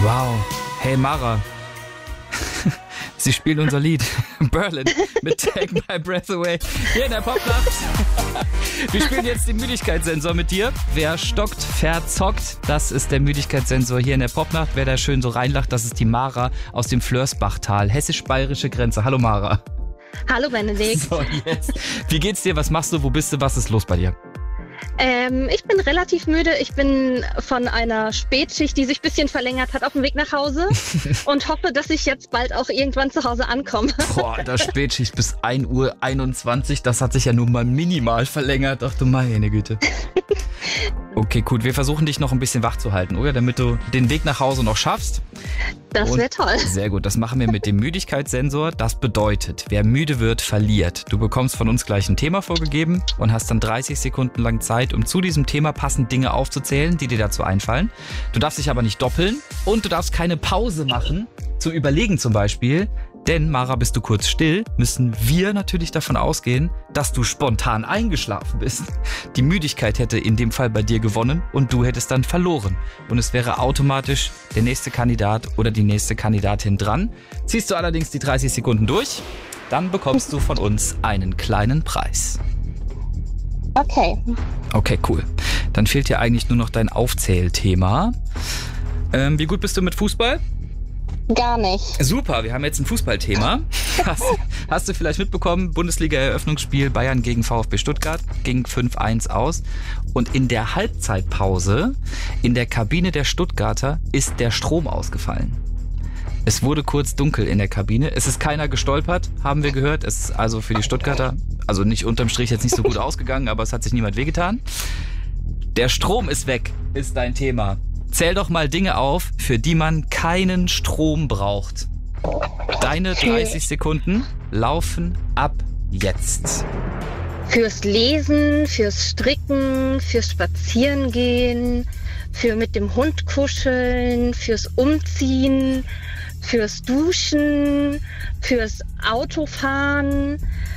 Wow. Hey Mara. Sie spielen unser Lied Berlin mit Take My Breath Away hier in der Popnacht. Wir spielen jetzt den Müdigkeitssensor mit dir. Wer stockt, verzockt. Das ist der Müdigkeitssensor hier in der Popnacht. Wer da schön so reinlacht, das ist die Mara aus dem Flörsbachtal. Hessisch-bayerische Grenze. Hallo Mara. Hallo Benedikt. So, jetzt. Wie geht's dir? Was machst du? Wo bist du? Was ist los bei dir? Ich bin relativ müde. Ich bin von einer Spätschicht, die sich ein bisschen verlängert hat, auf dem Weg nach Hause und hoffe, dass ich jetzt bald auch irgendwann zu Hause ankomme. Boah, der Spätschicht bis 1:21 Uhr, das hat sich ja nun mal minimal verlängert. Ach du meine Güte. Okay, gut. Wir versuchen dich noch ein bisschen wach zu halten, oder? Damit du den Weg nach Hause noch schaffst. Das wäre toll. Sehr gut. Das machen wir mit dem Müdigkeitssensor. Das bedeutet, wer müde wird, verliert. Du bekommst von uns gleich ein Thema vorgegeben und hast dann 30 Sekunden lang Zeit, um zu diesem Thema passend Dinge aufzuzählen, die dir dazu einfallen. Du darfst dich aber nicht doppeln und du darfst keine Pause machen, zu überlegen zum Beispiel. Denn, Mara, bist du kurz still, müssen wir natürlich davon ausgehen, dass du spontan eingeschlafen bist. Die Müdigkeit hätte in dem Fall bei dir gewonnen und du hättest dann verloren. Und es wäre automatisch der nächste Kandidat oder die nächste Kandidatin dran. Ziehst du allerdings die 30 Sekunden durch, dann bekommst du von uns einen kleinen Preis. Okay. Okay, cool. Dann fehlt dir eigentlich nur noch dein Aufzählthema. Wie gut bist du mit Fußball? Gar nicht. Super, wir haben jetzt ein Fußballthema. Hast du vielleicht mitbekommen, Bundesliga-Eröffnungsspiel Bayern gegen VfB Stuttgart ging 5-1 aus. Und in der Halbzeitpause in der Kabine der Stuttgarter ist der Strom ausgefallen. Es wurde kurz dunkel in der Kabine. Es ist keiner gestolpert, haben wir gehört. Es ist also für die Stuttgarter, also nicht unterm Strich jetzt nicht so gut ausgegangen, aber es hat sich niemand wehgetan. Der Strom ist weg, ist dein Thema. Zähl doch mal Dinge auf, für die man keinen Strom braucht. Deine 30 Sekunden laufen ab jetzt. Fürs Lesen, fürs Stricken, fürs Spazierengehen, für mit dem Hund kuscheln, fürs Umziehen, fürs Duschen, fürs Autofahren,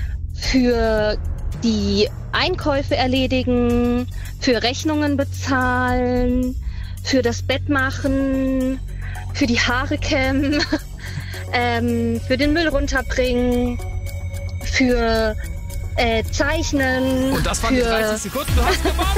für die Einkäufe erledigen, für Rechnungen bezahlen, für das Bett machen, für die Haare kämmen, für den Müll runterbringen, für Zeichnen. Und das waren die 30 Sekunden, du hast gewonnen!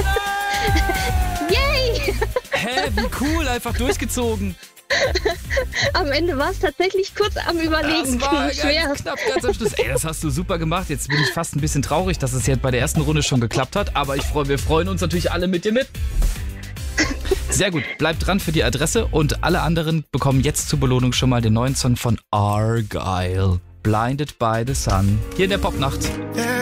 Yay! Hä, wie cool, einfach durchgezogen. Am Ende war es tatsächlich kurz am Überlegen. Das war ganz knapp, ganz am Schluss. Ey, das hast du super gemacht. Jetzt bin ich fast ein bisschen traurig, dass es jetzt bei der ersten Runde schon geklappt hat. Aber wir freuen uns natürlich alle mit dir mit. Sehr gut, bleib dran für die Adresse und alle anderen bekommen jetzt zur Belohnung schon mal den neuen Song von Argyle, Blinded by the Sun, hier in der Popnacht.